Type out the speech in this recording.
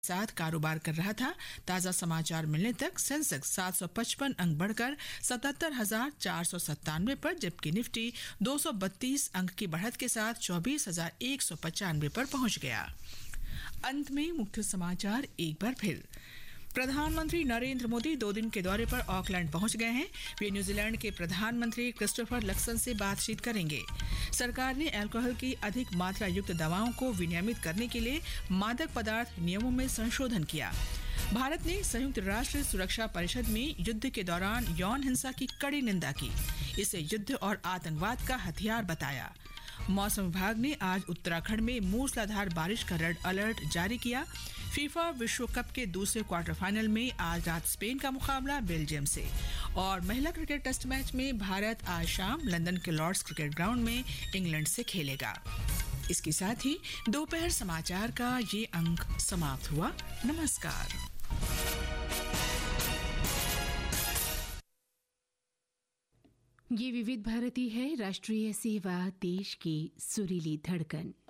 साथ कारोबार कर रहा था। ताजा समाचार मिलने तक सेंसेक्स 755 अंक बढ़कर 77,497 पर, जबकि निफ्टी 232 अंक की बढ़त के साथ 24,195 पर पहुंच गया। अंत में मुख्य समाचार एक बार फिर। प्रधानमंत्री नरेंद्र मोदी 2 दिन के दौरे पर ऑकलैंड पहुंच गए हैं। वे न्यूजीलैंड के प्रधानमंत्री क्रिस्टोफर लक्सन से बातचीत करेंगे। सरकार ने अल्कोहल की अधिक मात्रा युक्त दवाओं को विनियमित करने के लिए मादक पदार्थ नियमों में संशोधन किया। भारत ने संयुक्त राष्ट्र सुरक्षा परिषद में युद्ध के दौरान यौन हिंसा की कड़ी निंदा की, इसे युद्ध और आतंकवाद का हथियार बताया। मौसम विभाग ने आज उत्तराखंड में मूसलाधार बारिश का रेड अलर्ट जारी किया। फीफा विश्व कप के दूसरे क्वार्टर फाइनल में आज रात स्पेन का मुकाबला बेल्जियम से। और महिला क्रिकेट टेस्ट मैच में भारत आज शाम लंदन के लॉर्ड्स क्रिकेट ग्राउंड में इंग्लैंड से खेलेगा। इसके साथ ही दोपहर समाचार का ये अंक समाप्त हुआ। नमस्कार। ये विविध भारती है, राष्ट्रीय सेवा, देश की सुरीली धड़कन।